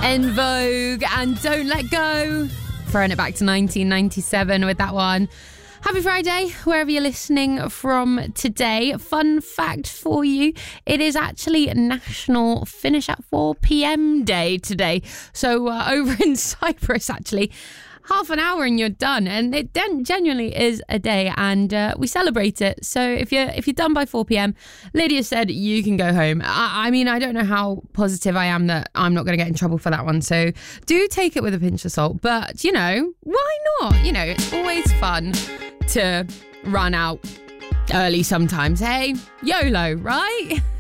En Vogue and Don't Let Go. Throwing it back to 1997 with that one. Happy Friday, wherever you're listening from today. Fun fact for you, it is actually National Finish at 4 p.m. Day today. So over in Cyprus, actually, half an hour and you're done. And it genuinely is a day, and we celebrate it. So if you're done by 4 p.m, Lydia said you can go home. I mean, I don't know how positive I am that I'm not going to get in trouble for that one. So do take it with a pinch of salt. But, you know, why not? You know, it's always fun to run out early sometimes. Hey, YOLO, right?